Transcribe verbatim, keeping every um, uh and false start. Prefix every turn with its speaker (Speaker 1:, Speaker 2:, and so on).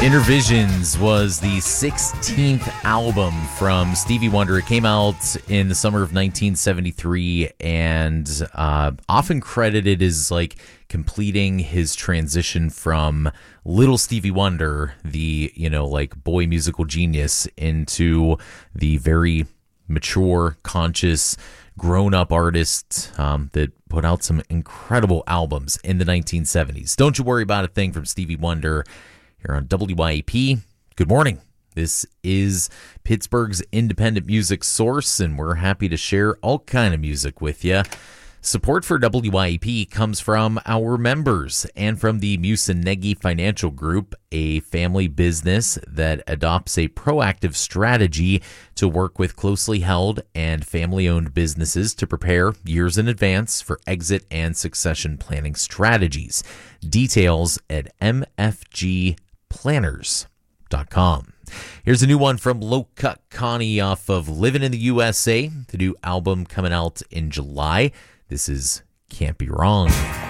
Speaker 1: Inner Visions was the sixteenth album from Stevie Wonder. It came out in the summer of nineteen seventy-three and uh, often credited as like completing his transition from little Stevie Wonder, the, you know, like boy musical genius, into the very mature, conscious, grown-up artist um, that put out some incredible albums in the nineteen seventies. Don't You Worry About a Thing from Stevie Wonder here on W Y A P. Good morning. This is Pittsburgh's independent music source, and we're happy to share all kind of music with you. Support for W Y A P comes from our members and from the Musunegi Financial Group, a family business that adopts a proactive strategy to work with closely held and family-owned businesses to prepare years in advance for exit and succession planning strategies. Details at m f g planners dot com. Here's a new one from Low Cut Connie off of Living in the U S A, the new album coming out in July. This is Can't Be Wrong.